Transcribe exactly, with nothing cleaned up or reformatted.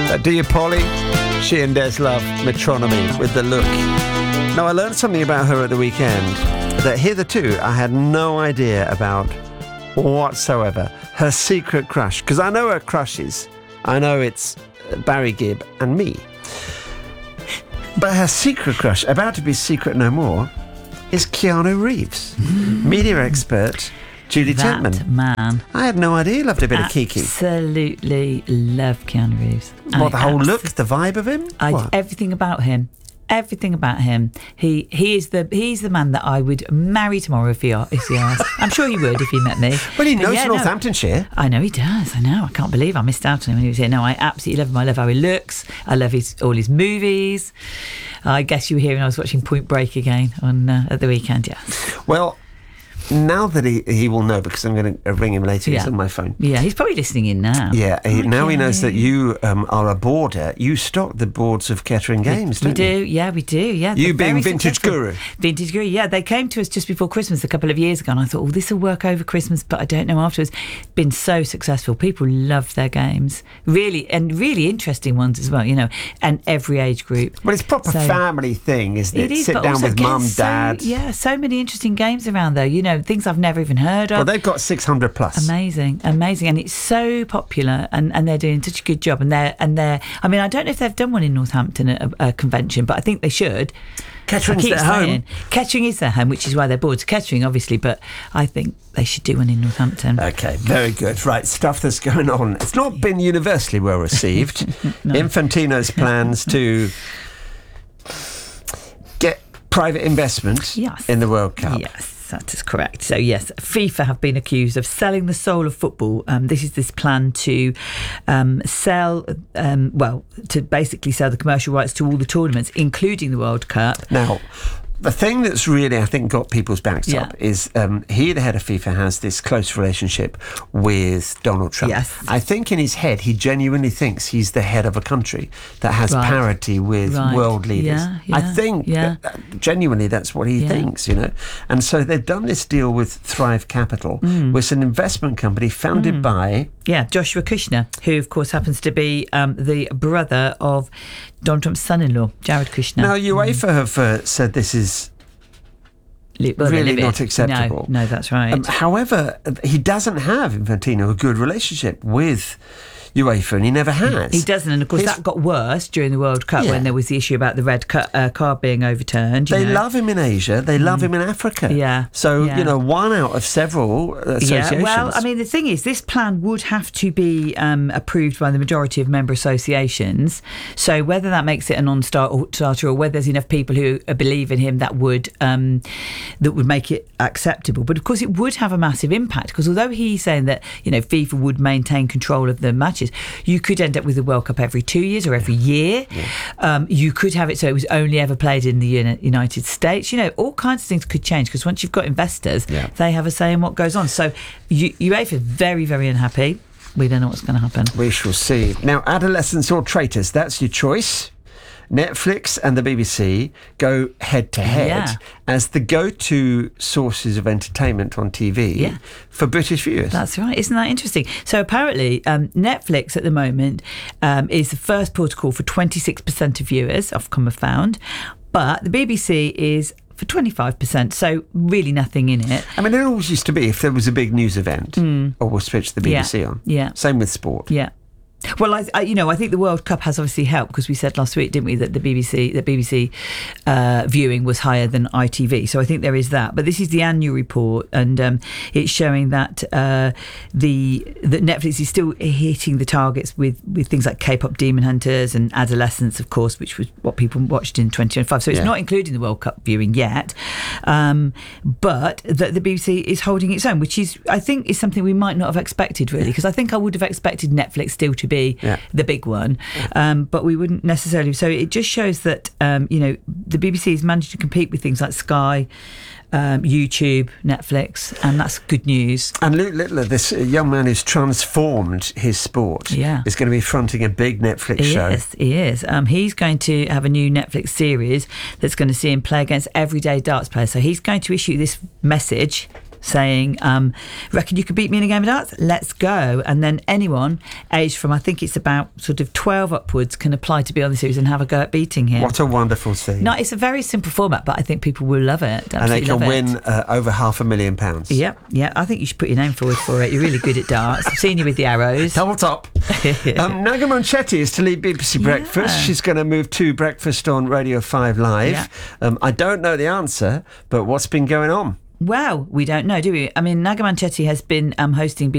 Uh, do you, Polly? She and Des love Metronomy with The Look. Now, I learned something about her at the weekend that hitherto I had no idea about whatsoever. Her secret crush. Because I know her crushes. I know it's Barry Gibb and me. But her secret crush, about to be secret no more, is Keanu Reeves. Media expert Julie that Tentman. man. I had no idea he loved a bit of Kiki. Absolutely love Keanu Reeves. What, the I whole abs- look, the vibe of him? I, What? everything about him. Everything about him. He he is the he's the man that I would marry tomorrow if he, if he asked. I'm sure he would if he met me. Well, he But knows yeah, no. Northamptonshire. I know he does. I know. I can't believe I missed out on him when he was here. No, I absolutely love him. I love how he looks. I love his all his movies. I guess you were hearing I was watching Point Break again on uh, at the weekend. Yeah. Well, now that he he will know, because I'm going to ring him later. He's Yeah. on my phone. Yeah, he's probably listening in now. Yeah, he, now he knows that Okay. you um, are a boarder. You stock the boards of Kettering Games, We don't you? do, yeah, we do, yeah. You They're being very Vintage successful. Guru. Vintage Guru, yeah. They came to us just before Christmas a couple of years ago, and I thought, oh, this will work over Christmas, but I don't know afterwards. Been so successful. People love their games. Really, and really interesting ones as well, you know, and every age group. Well, it's a proper So- family thing, isn't it? It is, Sit but down also with again, mum, so- dad. Yeah, so many interesting games around there, you know, things I've never even heard of. Well, they've got six hundred plus. Amazing, amazing, and it's so popular, and, and they're doing such a good job, and they're and they're. I mean, I don't know if they've done one in Northampton at a, a convention, but I think they should. Kettering's I keep their home. saying, Kettering is their home, which is why they're boards. Kettering, obviously, but I think they should do one in Northampton. Okay, very good. Right, stuff that's going on. It's not been universally well received. Infantino's plans to get private investment Yes. in the World Cup. Yes. That is correct. So, yes, FIFA have been accused of selling the soul of football. Um, this is this plan to um, sell, um, well, to basically sell the commercial rights to all the tournaments, including the World Cup. Now, the thing that's really, I think, got people's backs Yeah. up is um, he, the head of FIFA, has this close relationship with Donald Trump. Yes. I think in his head, he genuinely thinks he's the head of a country that has Right. parity with Right. world leaders. Yeah, I yeah, think yeah. that, uh, genuinely that's what he Yeah. thinks, you know. And so they've done this deal with Thrive Capital, Mm. which is an investment company founded by... Yeah, Joshua Kushner, who, of course, happens to be um, the brother of Donald Trump's son-in-law, Jared Kushner. Now, UEFA have uh, said this is... Li- well, they really live it. not acceptable. No, no, that's right. Um, however, he doesn't have, Infantino, a good relationship with UEFA, and he never has. He doesn't, and of course His- that got worse during the World Cup Yeah. when there was the issue about the red cu- uh, card being overturned. you They know. love him in Asia. They love him in Africa. Yeah, So, yeah. you know, one out of several associations. Yeah, well, I mean, the thing is, this plan would have to be um, approved by the majority of member associations. So whether that makes it a non-starter or whether there's enough people who uh, believe in him that would um, that would make it acceptable. But of course, it would have a massive impact because although he's saying that you know FIFA would maintain control of the matches, you could end up with the World Cup every two years or every year. Yeah. Um, you could have it so it was only ever played in the Uni- United States. You know, all kinds of things could change because once you've got investors, Yeah. they have a say in what goes on. So you, UEFA is very, very unhappy. We don't know what's going to happen. We shall see. Now, adolescents or traitors, that's your choice. Netflix and the B B C go head to head Yeah. as the go-to sources of entertainment on T V Yeah. for British viewers. That's right. Isn't that interesting? So apparently um, Netflix at the moment um, is the first protocol for twenty-six percent of viewers, Ofcom have found. But the B B C is for twenty-five percent, so really nothing in it. I mean, it always used to be if there was a big news event, or we'll switch the B B C Yeah. on. Yeah. Same with sport. Yeah. Well, I, I, you know, I think the World Cup has obviously helped because we said last week, didn't we, that the B B C, the B B C uh, viewing was higher than I T V. So I think there is that. But this is the annual report, and um, it's showing that uh, the that Netflix is still hitting the targets with, with things like K-pop Demon Hunters and Adolescence, of course, which was what people watched in twenty twenty-five. So it's Yeah. not including the World Cup viewing yet, um, but that the B B C is holding its own, which is, I think, is something we might not have expected really, because I think I would have expected Netflix still to be Yeah. the big one, um, but we wouldn't necessarily. So it just shows that um, you know the B B C has managed to compete with things like Sky, um, YouTube, Netflix, and that's good news. And Luke Littler, this uh, young man who's transformed his sport, Yeah. is going to be fronting a big Netflix He show. is, he is. Um, he's going to have a new Netflix series that's going to see him play against everyday darts players. So he's going to issue this message saying, um, reckon you could beat me in a game of darts? Let's go. And then anyone aged from, I think it's about sort of twelve upwards can apply to be on the series and have a go at beating him. What a wonderful scene. No, it's a very simple format, but I think people will love it. And they can love win it. uh, over half a million pounds. Yep, yeah. I think you should put your name forward for it. You're really good at darts. I've seen you with the arrows. Double top. um, Naga Monchetti is to lead B B C Breakfast. Yeah. She's going to move to Breakfast on Radio five Live. Yeah. Um, I don't know the answer, but what's been going on? Well, we don't know, do we? I mean, Naga Monchetti has been um, hosting